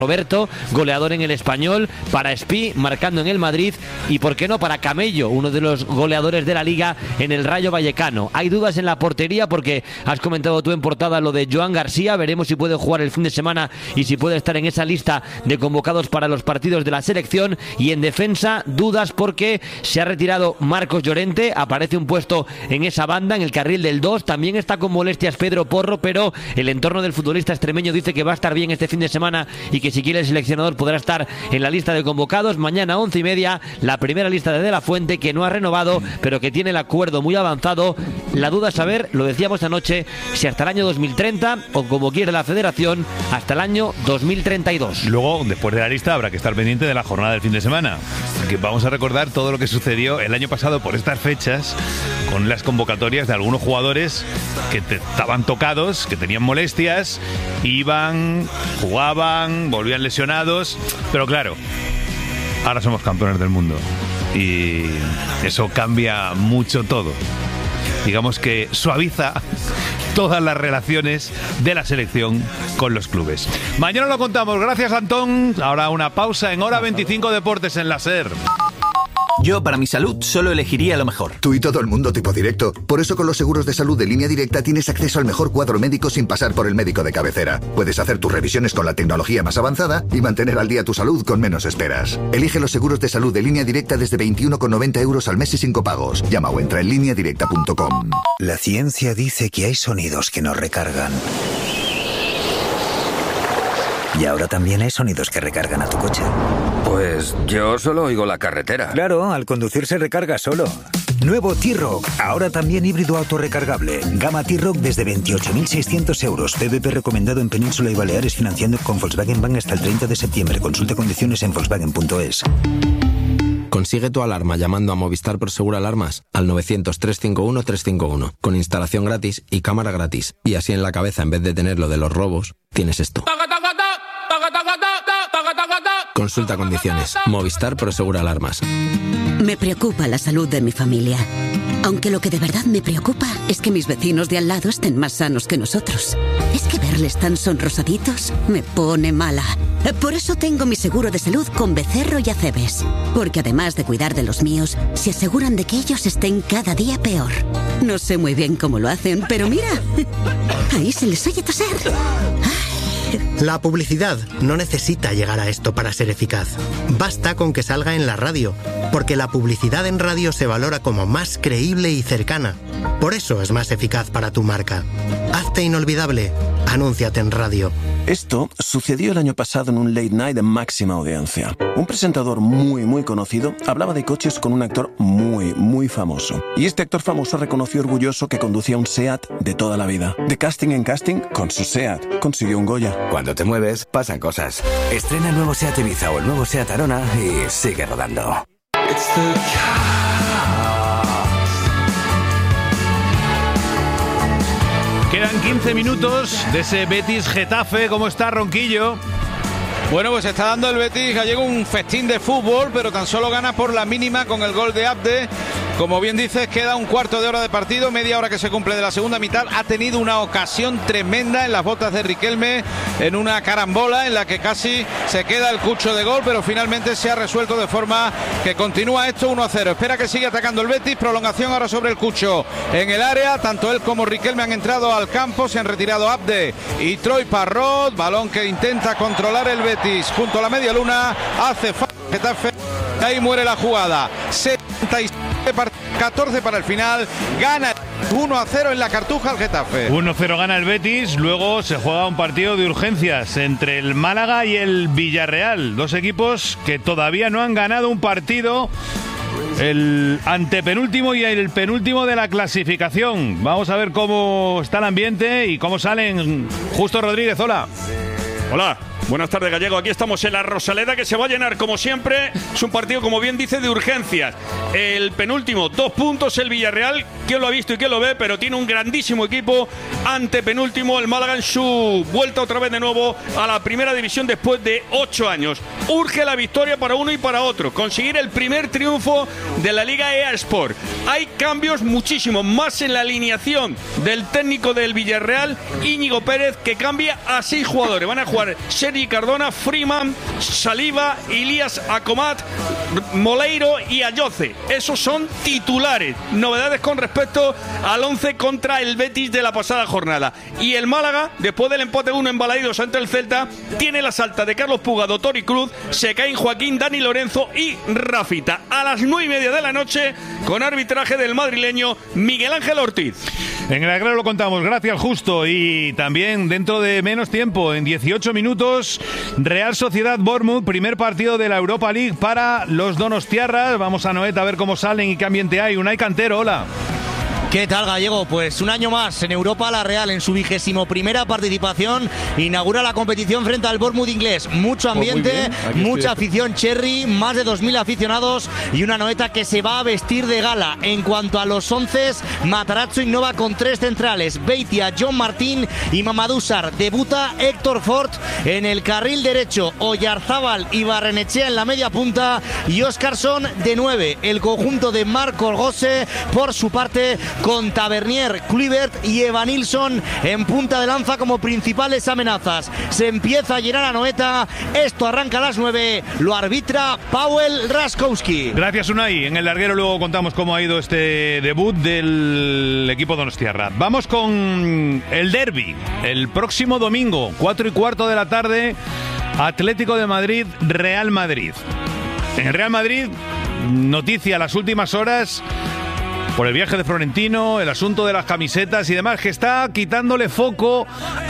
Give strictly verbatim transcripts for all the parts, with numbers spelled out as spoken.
Roberto, goleador en el Español, para Espí, marcando en el Madrid, y por qué no para Camello, uno de los goleadores de la Liga en el Rayo Vallecano. Hay dudas en la portería porque has comentado tú en portada lo de Joan García, veremos si puede jugar el fin de semana y si puede estar en esa lista de convocados para los partidos de la selección. Y en defensa, dudas porque se ha retirado Marcos Llorente, aparece un puesto en esa banda, en el carril del dos, también está con molestias Pedro Porro, pero el entorno del futbolista extremeño dice que va a estar bien este fin de semana y que si quiere el seleccionador podrá estar en la lista de convocados. Mañana once y media la primera lista de De La Fuente, que no ha renovado pero que tiene el acuerdo muy avanzado. La duda es saber, lo decíamos anoche, si hasta el año dos mil treinta o, como quiere la federación, hasta el año dos mil treinta y dos. Luego, después de la lista, habrá que estar pendiente de la jornada del fin de semana, que vamos a recordar todo lo que sucedió el año pasado por estas fechas con las convocatorias de algunos jugadores que te, estaban tocados, que tenían molestias, iban, jugaban, volvían lesionados, pero claro, ahora somos campeones del mundo y eso cambia mucho todo. Digamos que suaviza todas las relaciones de la selección con los clubes. Mañana lo contamos. Gracias, Antón. Ahora una pausa en Hora veinticinco Deportes en la SER. Yo, para mi salud, solo elegiría lo mejor. Tú y todo el mundo tipo directo. Por eso con los seguros de salud de Línea Directa tienes acceso al mejor cuadro médico sin pasar por el médico de cabecera. Puedes hacer tus revisiones con la tecnología más avanzada y mantener al día tu salud con menos esperas. Elige los seguros de salud de Línea Directa desde veintiuno con noventa euros al mes y sin copagos. Llama o entra en línea directa punto com. La ciencia dice que hay sonidos que nos recargan. Y ahora también hay sonidos que recargan a tu coche. Pues yo solo oigo la carretera. Claro, al conducir se recarga solo. Nuevo T-Roc, ahora también híbrido autorrecargable. Gama T-Roc desde veintiocho mil seiscientos euros. P V P recomendado en Península y Baleares, financiando con Volkswagen Bank hasta el treinta de septiembre. Consulta condiciones en volkswagen punto es. Consigue tu alarma llamando a Movistar Prosegur Alarmas al novecientos, trescientos cincuenta y uno, trescientos cincuenta y uno, con instalación gratis y cámara gratis. Y así en la cabeza, en vez de tener lo de los robos, tienes esto. Consulta condiciones. Movistar Prosegur Alarmas. Me preocupa la salud de mi familia. Aunque lo que de verdad me preocupa es que mis vecinos de al lado estén más sanos que nosotros. Es que verles tan sonrosaditos me pone mala. Por eso tengo mi seguro de salud con Becerro y Acebes. Porque además de cuidar de los míos, se aseguran de que ellos estén cada día peor. No sé muy bien cómo lo hacen, pero mira, ahí se les oye toser. La publicidad no necesita llegar a esto para ser eficaz. Basta con que salga en la radio, porque la publicidad en radio se valora como más creíble y cercana. Por eso es más eficaz para tu marca. Hazte inolvidable. Anúnciate en radio. Esto sucedió el año pasado en un late night de máxima audiencia. Un presentador muy, muy conocido hablaba de coches con un actor muy, muy famoso. Y este actor famoso reconoció orgulloso que conducía un SEAT de toda la vida. De casting en casting, con su SEAT consiguió un Goya. Cuando te mueves, pasan cosas. Estrena el nuevo SEAT Ibiza o el nuevo SEAT Arona y sigue rodando. Quedan quince minutos de ese Betis-Getafe. ¿Cómo está, Ronquillo? Bueno, pues está dando el Betis gallego un festín de fútbol, pero tan solo gana por la mínima con el gol de Abde. Como bien dices, queda un cuarto de hora de partido, media hora que se cumple de la segunda mitad. Ha tenido una ocasión tremenda en las botas de Riquelme, en una carambola en la que casi se queda el cucho de gol, pero finalmente se ha resuelto de forma que continúa esto uno a cero. Espera que siga atacando el Betis, prolongación ahora sobre el cucho en el área. Tanto él como Riquelme han entrado al campo, se han retirado Abde y Troy Parrot. Balón que intenta controlar el Betis junto a la media luna, hace falta Getafe, ahí muere la jugada. setenta y siete, catorce para el final, gana uno a cero en la Cartuja el Getafe. uno a cero gana el Betis, luego se juega un partido de urgencias entre el Málaga y el Villarreal, dos equipos que todavía no han ganado un partido. El antepenúltimo y el penúltimo de la clasificación. Vamos a ver cómo está el ambiente y cómo salen. Justo Rodríguez, hola. Hola, buenas tardes, Gallego. Aquí estamos en la Rosaleda, que se va a llenar como siempre. Es un partido, como bien dice, de urgencias. El penúltimo, dos puntos el Villarreal, quién lo ha visto y quién lo ve, pero tiene un grandísimo equipo. Ante penúltimo, el Málaga en su vuelta otra vez de nuevo a la primera división después de ocho años. Urge la victoria para uno y para otro, conseguir el primer triunfo de la Liga E A Sport. Hay cambios muchísimos más en la alineación del técnico del Villarreal, Íñigo Pérez, que cambia a seis jugadores. Van a jugar Sergi Cardona, Freeman, Saliba, Ilías Acomat, Moleiro y Ayoce. Esos son titulares. Novedades con respecto al once contra el Betis de la pasada jornada. Y el Málaga, después del empate uno en Balaídos ante el Celta, tiene las altas de Carlos Puga, Doctor y Cruz, se caen Joaquín, Dani Lorenzo y Rafita. A las nueve y media de la noche, con arbitraje del madrileño Miguel Ángel Ortiz. En el Agrero lo contamos, gracias Justo. Y también dentro de menos tiempo, en dieciocho minutos, Real Sociedad Bournemouth, primer partido de la Europa League para los donostiarras. Vamos a Noeta a ver cómo salen y qué ambiente hay. Unai Cantero, hola. ¿Qué tal, Gallego? Pues un año más en Europa, la Real en su vigésimo primera participación inaugura la competición frente al Bournemouth inglés. Mucho ambiente, pues mucha afición cherry, más de dos mil aficionados y una Noeta que se va a vestir de gala. En cuanto a los once, Matarazzo innova con tres centrales, Beitia, John Martín y Mamadou Sarr. Debuta Héctor Fort en el carril derecho, Oyarzábal y Barrenechea en la media punta y Óscarson de nueve. El conjunto de Marc Orgose, por su parte, con Tavernier, Kluivert y Evanilson en punta de lanza como principales amenazas. Se empieza a llenar a Noeta, esto arranca a las nueve, lo arbitra Paweł Raskowski. Gracias, Unai. En el larguero luego contamos cómo ha ido este debut del equipo donostiarra. Vamos con el derbi, el próximo domingo, cuatro y cuarto de la tarde, Atlético de Madrid, Real Madrid. En el Real Madrid, noticia las últimas horas por el viaje de Florentino, el asunto de las camisetas y demás, que está quitándole foco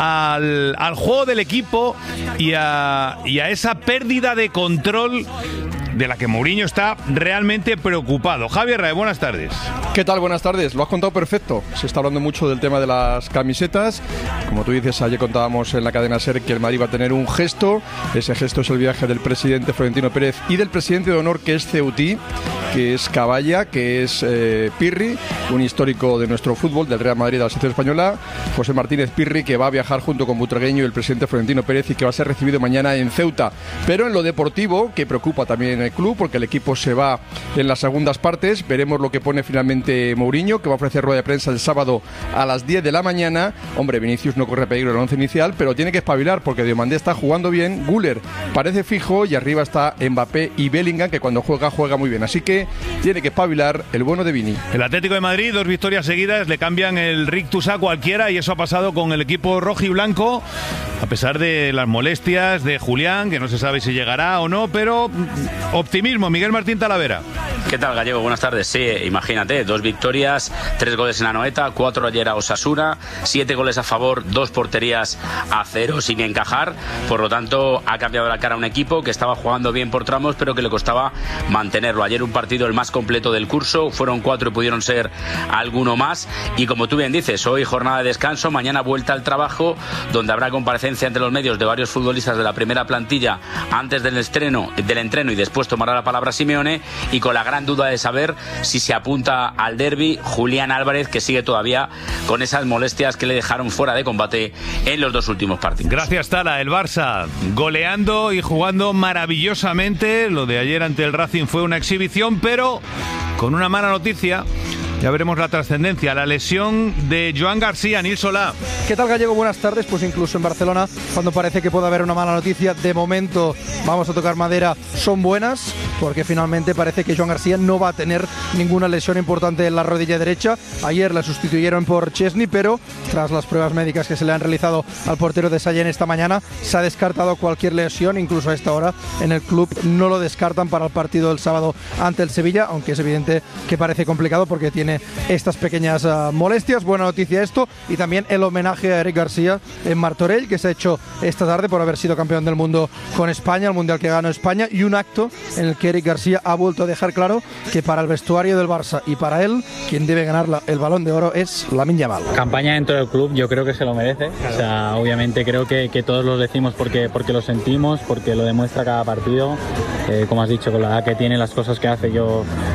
al, al juego del equipo y a, y a esa pérdida de control de la que Mourinho está realmente preocupado. Javier Rae, buenas tardes. ¿Qué tal? Buenas tardes. Lo has contado perfecto. Se está hablando mucho del tema de las camisetas. Como tú dices, ayer contábamos en la cadena SER que el Madrid va a tener un gesto. Ese gesto es el viaje del presidente Florentino Pérez y del presidente de honor, que es Ceutí, que es Caballa, que es eh, Pirri, un histórico de nuestro fútbol, del Real Madrid, de la selección española, José Martínez Pirri, que va a viajar junto con Butragueño y el presidente Florentino Pérez y que va a ser recibido mañana en Ceuta. Pero en lo deportivo, que preocupa también el club, porque el equipo se va en las segundas partes, veremos lo que pone finalmente Mourinho, que va a ofrecer rueda de prensa el sábado a las diez de la mañana. Hombre, Vinicius no corre peligro en el once inicial, pero tiene que espabilar porque Diomandé está jugando bien, Güler parece fijo y arriba está Mbappé y Bellingham, que cuando juega, juega muy bien. Así que tiene que espabilar el bueno de Vini. El Atlético de Madrid, dos victorias seguidas, le cambian el rictus a cualquiera y eso ha pasado con el equipo rojo y blanco, a pesar de las molestias de Julián, que no se sabe si llegará o no, pero optimismo. Miguel Martín Talavera. ¿Qué tal, Gallego? Buenas tardes. Sí, imagínate, dos victorias, tres goles en Anoeta, cuatro ayer a Osasuna, siete goles a favor, dos porterías a cero sin encajar. Por lo tanto, ha cambiado la cara a un equipo que estaba jugando bien por tramos, pero que le costaba mantenerlo. Ayer un partido el más completo del curso, fueron cuatro y pudieron ser alguno más. Y como tú bien dices, hoy jornada de descanso, mañana vuelta al trabajo, donde habrá comparecencia entre los medios de varios futbolistas de la primera plantilla antes del estreno, del entreno, y después tomará la palabra Simeone, y con la gran duda de saber si se apunta al derbi Julián Álvarez, que sigue todavía con esas molestias que le dejaron fuera de combate en los dos últimos partidos. Gracias, Tala. El Barça goleando y jugando maravillosamente. Lo de ayer ante el Racing fue una exhibición, pero con una mala noticia. Ya veremos la trascendencia, la lesión de Joan García. Nil Solá. ¿Qué tal, Gallego? Buenas tardes. Pues incluso en Barcelona, cuando parece que puede haber una mala noticia, de momento, vamos a tocar madera, son buenas, porque finalmente parece que Joan García no va a tener ninguna lesión importante en la rodilla derecha. Ayer la sustituyeron por Chesney, pero tras las pruebas médicas que se le han realizado al portero de Sallent esta mañana, se ha descartado cualquier lesión. Incluso a esta hora en el club no lo descartan para el partido del sábado ante el Sevilla, aunque es evidente que parece complicado porque tiene estas pequeñas uh, molestias. Buena noticia esto, y también el homenaje a Eric García en Martorell, que se ha hecho esta tarde por haber sido campeón del mundo con España, el mundial que ganó España, y un acto en el que Eric García ha vuelto a dejar claro que para el vestuario del Barça y para él, quien debe ganar la, el Balón de Oro es Lamine Yamal. Campaña dentro del club, yo creo que se lo merece. O sea, obviamente creo que, que todos lo decimos porque, porque lo sentimos, porque lo demuestra cada partido. Eh, como has dicho, con la edad que tiene, las cosas que hace, yo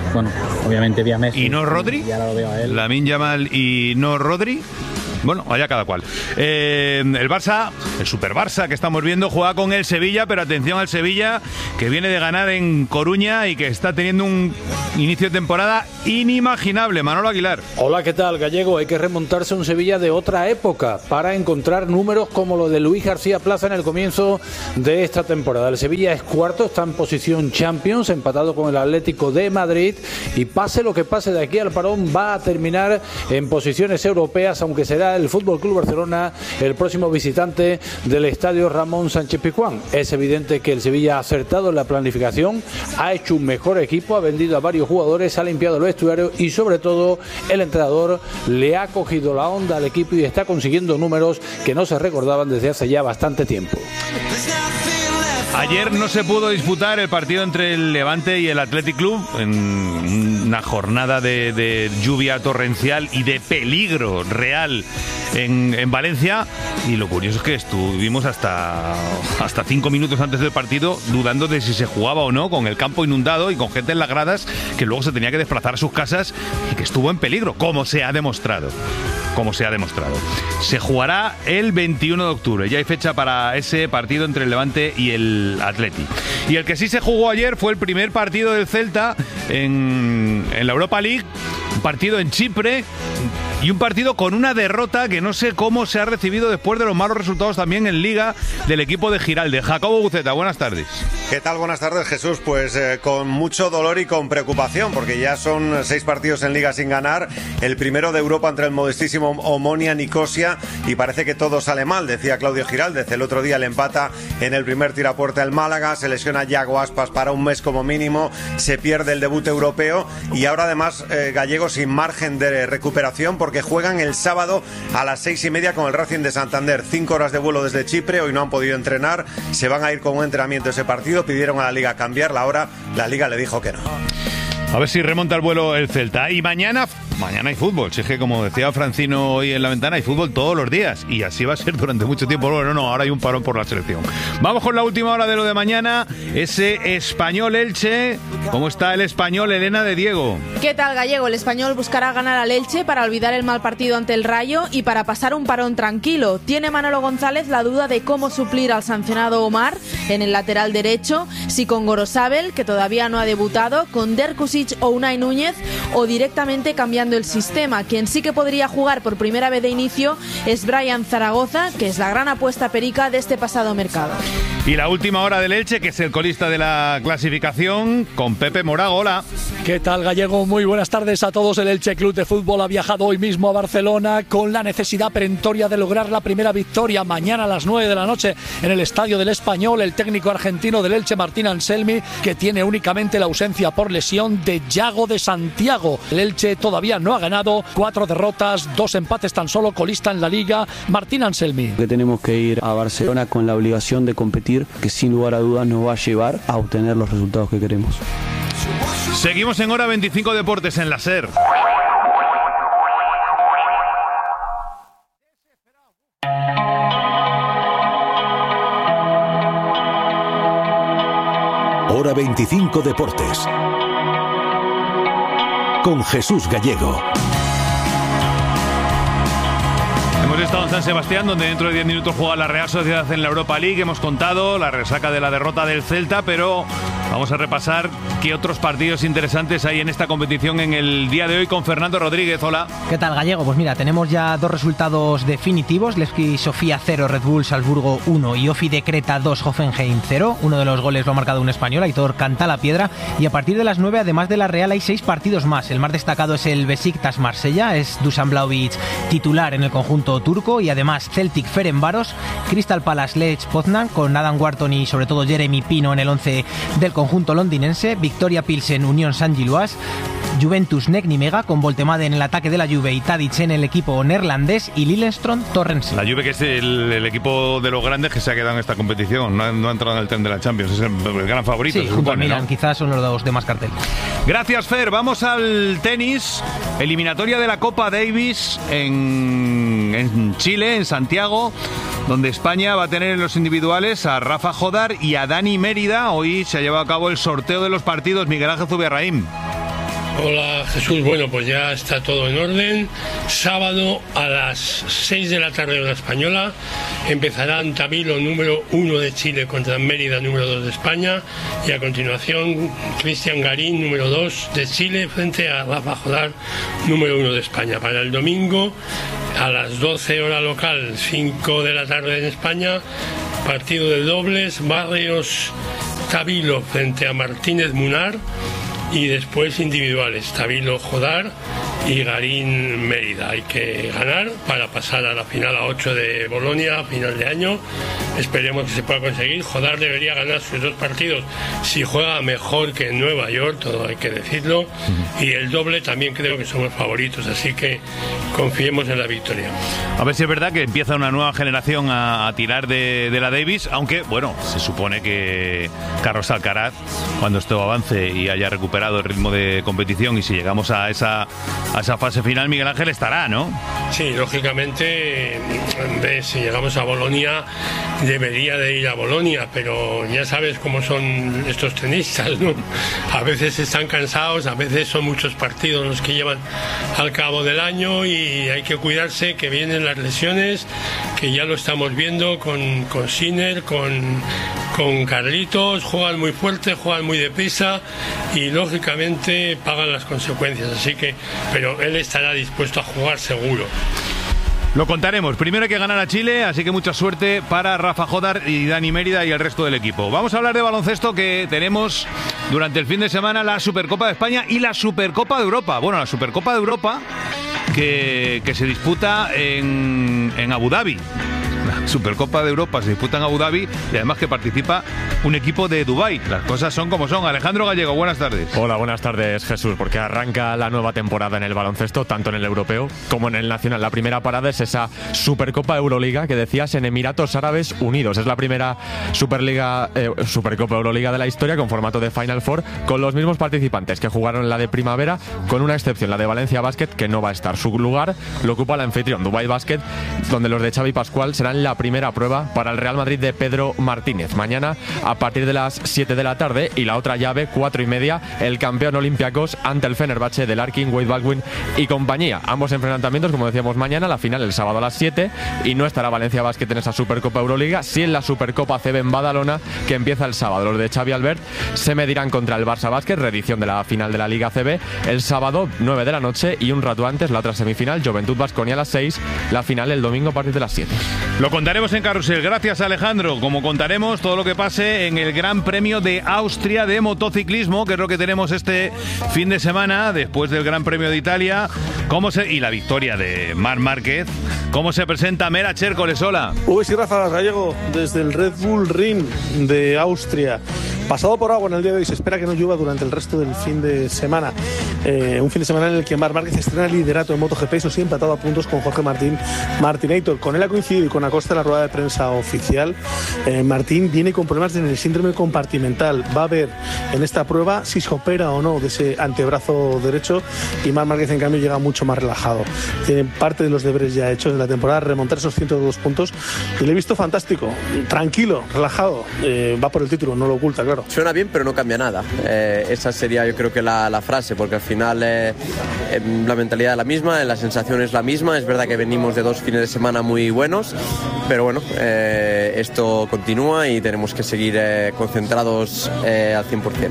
bueno, obviamente vi a Messi. ¿Y no Rodri? Y ahora lo veo a él. Lamine Yamal y no Rodri. Bueno, allá cada cual. Eh, el Barça, el Super Barça que estamos viendo, juega con el Sevilla, pero atención al Sevilla, que viene de ganar en Coruña y que está teniendo un inicio de temporada inimaginable. Manolo Aguilar. Hola, ¿qué tal, Gallego? Hay que remontarse a un Sevilla de otra época para encontrar números como lo de Luis García Plaza en el comienzo de esta temporada. El Sevilla es cuarto, está en posición Champions, empatado con el Atlético de Madrid, y pase lo que pase de aquí al parón, va a terminar en posiciones europeas, aunque será el Fútbol Club Barcelona el próximo visitante del estadio Ramón Sánchez Pizjuán. Es evidente que el Sevilla ha acertado en la planificación, ha hecho un mejor equipo, ha vendido a varios jugadores, ha limpiado el vestuario y sobre todo el entrenador le ha cogido la onda al equipo y está consiguiendo números que no se recordaban desde hace ya bastante tiempo. Ayer no se pudo disputar el partido entre el Levante y el Athletic Club en una jornada de, de lluvia torrencial y de peligro real en, en Valencia, y lo curioso es que estuvimos hasta, hasta cinco minutos antes del partido dudando de si se jugaba o no, con el campo inundado y con gente en las gradas que luego se tenía que desplazar a sus casas y que estuvo en peligro, como se ha demostrado. Como se ha demostrado. Se jugará el veintiuno de octubre. Ya hay fecha para ese partido entre el Levante y el Atleti. Y el que sí se jugó ayer fue el primer partido del Celta en, en la Europa League. Un partido en Chipre y un partido con una derrota que no sé cómo se ha recibido después de los malos resultados también en Liga del equipo de Giralde. Jacobo Buceta, buenas tardes. ¿Qué tal? Buenas tardes, Jesús. Pues eh, con mucho dolor y con preocupación, porque ya son seis partidos en Liga sin ganar. El primero de Europa entre el modestísimo Omonia Nicosia, y parece que todo sale mal, decía Claudio Giraldez. El otro día le empata en el primer tirapuerta el Málaga, se lesiona Yago Aspas para un mes como mínimo, se pierde el debut europeo y ahora además eh, Gallego sin margen de recuperación, porque juegan el sábado a las seis y media con el Racing de Santander. Cinco horas de vuelo desde Chipre, hoy no han podido entrenar, se van a ir con un entrenamiento a ese partido, pidieron a la Liga cambiar la hora, la Liga le dijo que no. A ver si remonta el vuelo el Celta. Y mañana, mañana hay fútbol. Si es que, como decía Francino hoy en la ventana, hay fútbol todos los días. Y así va a ser durante mucho tiempo. Bueno, no, ahora hay un parón por la selección. Vamos con la última hora de lo de mañana. Ese Español-Elche. ¿Cómo está el Español, Elena de Diego? ¿Qué tal, Gallego? El Español buscará ganar al Elche para olvidar el mal partido ante el Rayo y para pasar un parón tranquilo. Tiene Manolo González la duda de cómo suplir al sancionado Omar en el lateral derecho. Si con Gorosabel, que todavía no ha debutado, con Derkusic o Unai Núñez, o directamente cambiando el sistema. Quien sí que podría jugar por primera vez de inicio es Brian Zaragoza, que es la gran apuesta perica de este pasado mercado. Y la última hora del Elche, que es el colista de la clasificación, con Pepe Morago. Hola. ¿Qué tal, Gallego? Muy buenas tardes a todos. El Elche Club de Fútbol ha viajado hoy mismo a Barcelona con la necesidad perentoria de lograr la primera victoria. Mañana a las nueve de la noche en el Estadio del Español, el técnico argentino del Elche, Martín Anselmi, que tiene únicamente la ausencia por lesión de Yago de Santiago. El Elche todavía no ha ganado, cuatro derrotas, dos empates tan solo, colista en la Liga. Martín Anselmi. Que tenemos que ir a Barcelona con la obligación de competir, que sin lugar a dudas nos va a llevar a obtener los resultados que queremos. Seguimos en Hora veinticinco Deportes en la SER. Hora veinticinco Deportes con Jesús Gallego. Hemos estado en San Sebastián, donde dentro de diez minutos juega la Real Sociedad en la Europa League. Hemos contado la resaca de la derrota del Celta, pero vamos a repasar qué otros partidos interesantes hay en esta competición en el día de hoy con Fernando Rodríguez. Hola. ¿Qué tal, Gallego? Pues mira, tenemos ya dos resultados definitivos. Levski Sofía cero, Red Bull Salzburgo uno y Ofi de Creta dos, Hoffenheim cero. Uno de los goles lo ha marcado un español, Aitor Cantalapiedra. Y a partir de las nueve, además de la Real, hay seis partidos más. El más destacado es el Besiktas Marsella, es Dusan Vlahovic titular en el conjunto turco, y además Celtic Ferencváros, Crystal Palace Lech Poznan con Adam Wharton y sobre todo Jeremy Pino en el once del conjunto londinense, Victoria Pilsen Unión San Giloas, Juventus Nek-Nimega con Voltemade en el ataque de la Juve y Tadic en el equipo neerlandés, y Lillestrøm Torrens. La Juve, que es el, el equipo de los grandes que se ha quedado en esta competición, no ha, no ha entrado en el tren de la Champions, es el, el gran favorito. Sí, junto al Milan, ¿no? Quizás son los dos de más cartel. Gracias, Fer. Vamos al tenis. Eliminatoria de la Copa Davis en, en Chile, en Santiago, donde España va a tener en los individuales a Rafa Jodar y a Dani Mérida. Hoy se ha llevado a cabo el sorteo de los partidos. Miguel Ángel Zubiarraín. Hola Jesús, bueno pues ya está todo en orden. Sábado a las seis de la tarde hora española empezarán Tabilo número uno de Chile contra Mérida número dos de España, y a continuación Cristian Garín número dos de Chile frente a Rafa Jodar número uno de España. Para el domingo a las doce hora local, cinco de la tarde en España, partido de dobles, Barrios Tabilo frente a Martínez Munar, y después individuales, Tabilo Jodar y Garín Mérida. Hay que ganar para pasar a la final a ocho de Bolonia a final de año. Esperemos que se pueda conseguir. Jodar debería ganar sus dos partidos si juega mejor que en Nueva York, todo hay que decirlo. Uh-huh. Y el doble también creo que somos favoritos, así que confiemos en la victoria. A ver si es verdad que empieza una nueva generación a, a tirar de, de la Davis, aunque, bueno, se supone que Carlos Alcaraz, cuando esto avance y haya recuperado el ritmo de competición, y si llegamos a esa, a esa fase final, Miguel Ángel estará, ¿no? Sí, lógicamente, si llegamos a Bolonia, debería de ir a Bolonia, pero ya sabes cómo son estos tenistas, ¿no? A veces están cansados, a veces son muchos partidos los que llevan al cabo del año, y hay que cuidarse, que vienen las lesiones, que ya lo estamos viendo con, con Sinner, con, con Carlitos, juegan muy fuerte, juegan muy deprisa y lógicamente pagan las consecuencias, así que, pero él estará dispuesto a jugar seguro. Lo contaremos. Primero hay que ganar a Chile, así que mucha suerte para Rafa Jodar y Dani Mérida y el resto del equipo. Vamos a hablar de baloncesto, que tenemos durante el fin de semana la Supercopa de España y la Supercopa de Europa. Bueno, la Supercopa de Europa que, que se disputa en, en Abu Dhabi. La Supercopa de Europa se disputa en Abu Dhabi, y además que participa un equipo de Dubái. Las cosas son como son. Alejandro Gallego, buenas tardes. Hola, buenas tardes, Jesús, porque arranca la nueva temporada en el baloncesto, tanto en el europeo como en el nacional. La primera parada es esa Supercopa Euroliga que decías en Emiratos Árabes Unidos. Es la primera Superliga, eh, Supercopa Euroliga de la historia, con formato de Final Four, con los mismos participantes que jugaron la de primavera, con una excepción, la de Valencia Basket, que no va a estar. Su lugar lo ocupa el anfitrión, Dubái Basket, donde los de Xavi Pascual serán la primera prueba para el Real Madrid de Pedro Martínez. Mañana a partir de las siete de la tarde, y la otra llave, cuatro y media, el campeón Olympiacos ante el Fenerbahce de Larkin, Wade Baldwin y compañía. Ambos enfrentamientos, como decíamos, mañana, la final el sábado a las siete, y no estará Valencia Basket en esa Supercopa Euroliga, sí en la Supercopa C B en Badalona, que empieza el sábado. Los de Xavi Albert se medirán contra el Barça Basket, reedición de la final de la Liga C B, el sábado nueve de la noche, y un rato antes la otra semifinal, Juventud Baskonia a las seis, la final el domingo a partir de las siete. Lo contaremos en Carrusel. Gracias, Alejandro. Como contaremos todo lo que pase en el Gran Premio de Austria de motociclismo, que es lo que tenemos este fin de semana, después del Gran Premio de Italia, cómo se, y la victoria de Marc Márquez. ¿Cómo se presenta Mera Chércoles? Hola. Uy, sí, Rafa Gallego, desde el Red Bull Ring de Austria. Pasado por agua en el día de hoy, se espera que no llueva durante el resto del fin de semana. Eh, un fin de semana en el que Marc Márquez estrena el liderato en MotoGP, eso sí, empatado a puntos con Jorge Martín Martinator. Con él ha coincidido y con Acosta en la rueda de prensa oficial. Eh, Martín viene con problemas en el síndrome compartimental. Va a ver en esta prueba si se opera o no de ese antebrazo derecho, y Marc Márquez, en cambio, llega mucho más relajado. Tiene parte de los deberes ya hechos de la temporada, remontar esos ciento dos puntos, y le he visto fantástico, tranquilo, relajado. Eh, va por el título, no lo oculta, claro. Suena bien, pero no cambia nada. Eh, esa sería, yo creo, que la, la frase, porque al final eh, eh, la mentalidad es la misma, la sensación es la misma. Es verdad que venimos de dos fines de semana muy buenos, pero bueno, eh, esto continúa y tenemos que seguir eh, concentrados eh, al cien por ciento.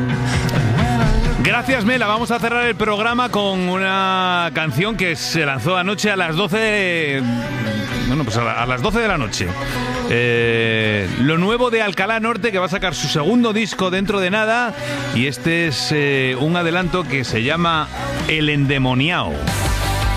Gracias, Mela. Vamos a cerrar el programa con una canción que se lanzó anoche a las doce de... Bueno, pues a las doce de la noche. Eh, lo nuevo de Alcalá Norte, que va a sacar su segundo disco dentro de nada, y este es eh, un adelanto que se llama El Endemoniao.